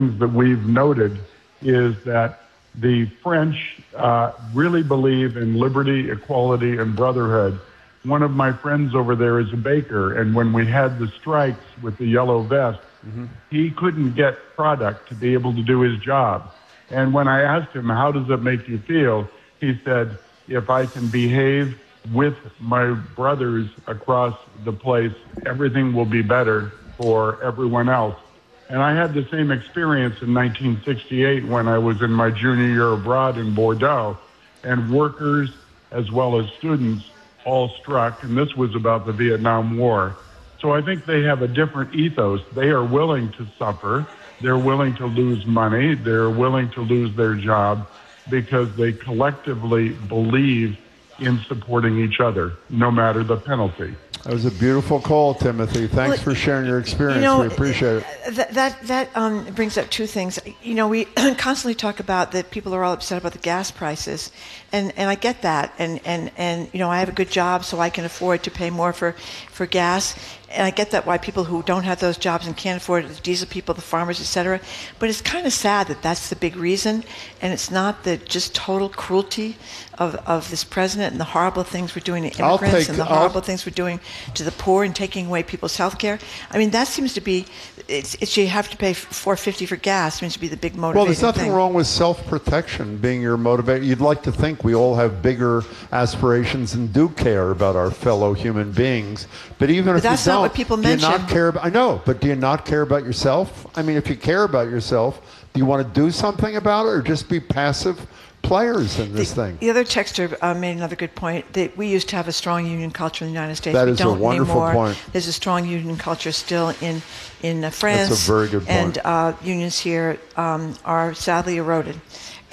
that we've noted is that the French really believe in liberty, equality, and brotherhood. One of my friends over there is a baker, and when we had the strikes with the yellow vest, he couldn't get product to be able to do his job. And when I asked him, how does it make you feel? He said, if I can behave with my brothers across the place, everything will be better for everyone else. And I had the same experience in 1968 when I was in my junior year abroad in Bordeaux, and workers as well as students all struck, and this was about the Vietnam War. So I think they have a different ethos. They are willing to suffer. They're willing to lose money. They're willing to lose their job because they collectively believe in supporting each other, no matter the penalty. That was a beautiful call, Timothy. Thanks for sharing your experience. We appreciate it. That brings up two things. We constantly talk about that people are all upset about the gas prices, and I get that. And I have a good job, so I can afford to pay more for gas. And I get that why people who don't have those jobs and can't afford it, the diesel people, the farmers, etc. But it's kind of sad that that's the big reason, and it's not the just total cruelty of this president and the horrible things we're doing to immigrants and the horrible things we're doing to the poor and taking away people's health care. I mean, that seems to be, it's you have to pay $4.50 for gas seems to be the big motivating Well, there's nothing thing. wrong with self-protection being your motivator. You'd like to think we all have bigger aspirations and do care about our fellow human beings. But even if that's you don't, not what people do you mention. not care about, I know, but do you not care about yourself? I mean, if you care about yourself, do you want to do something about it or just be passive players in this thing? The other texter made another good point that we used to have a strong union culture in the United States. That we is don't a wonderful anymore. point. There's a strong union culture still in France. That's a very good point. And unions here are sadly eroded.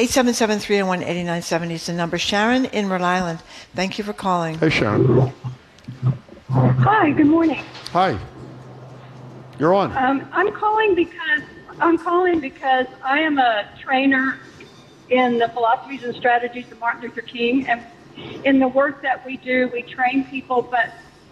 877-301-8970 is the number. Sharon in Rhode Island, thank you for calling. Hey, Sharon. Hi, good morning. Hi. You're on. I'm calling because I am a trainer in the philosophies and strategies of Martin Luther King, and in the work that we do, we train people, but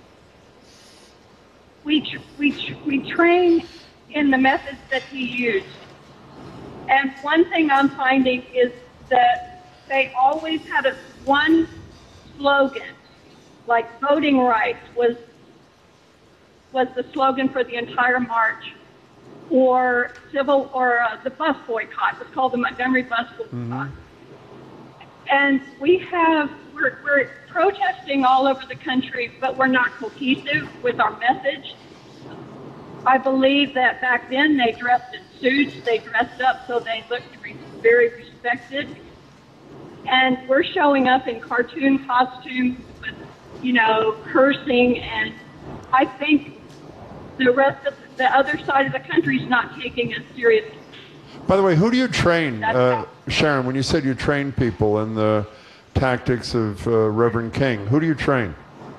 we train in the methods that he used. And one thing I'm finding is that they always had one slogan, like voting rights was the slogan for the entire march, or the bus boycott. It was called the Montgomery bus boycott. And we're protesting all over the country, but we're not cohesive with our message. I believe that back then they dressed in suits, they dressed up so they looked very respected. And we're showing up in cartoon costumes with, cursing, and I think the rest of the other side of the country is not taking us seriously. By the way, who do you train, Sharon, when you said you train people in the tactics of Reverend King? Who do you train?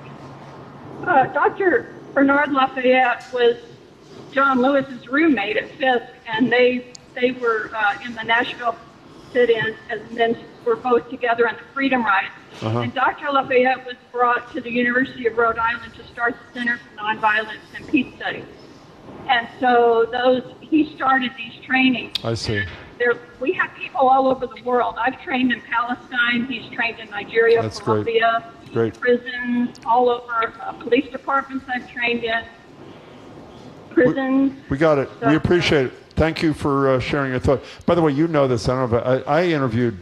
Dr. Bernard Lafayette was John Lewis's roommate at Fisk, and they were in the Nashville sit-in, and then were both together on the Freedom Rides. And Dr. Lafayette was brought to the University of Rhode Island to start the Center for Nonviolence and Peace Studies. And so he started these trainings. I see. We have people all over the world. I've trained in Palestine. He's trained in Nigeria, That's Colombia, great. Prisons, all over, police departments I've trained in, prisons. We got it. So, we appreciate it. Thank you for sharing your thought. By the way, you know this. I don't know if I interviewed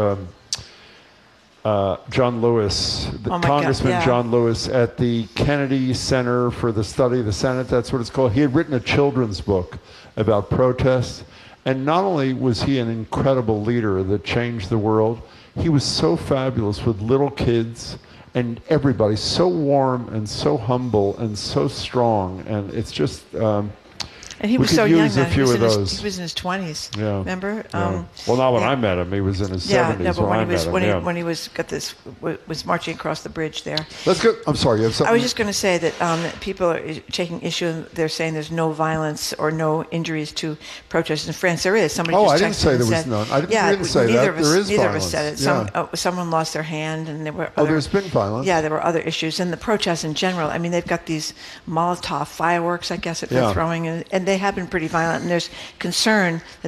John Lewis, Congressman John Lewis, at the Kennedy Center for the Study of the Senate. That's what it's called. He had written a children's book about protests. And not only was he an incredible leader that changed the world, he was so fabulous with little kids and everybody, so warm and so humble and so strong. And it's just... and he was so young then. He was in his 20s. Yeah. Remember? Yeah. Well, not when I met him. He was in his 70s when he was marching across the bridge there. Let's go. I'm sorry. You have something? I was just going to say that people are taking issue. They're saying there's no violence or no injuries to protests in France. There is. Somebody just I didn't say there was none. I didn't say that. There is violence. Neither of us said it. Someone lost their hand, and there were. There's been violence. Yeah, there were other issues, and the protests in general. I mean, they've got these Molotov fireworks, I guess, that they're throwing, and they have been pretty violent, and there's concern that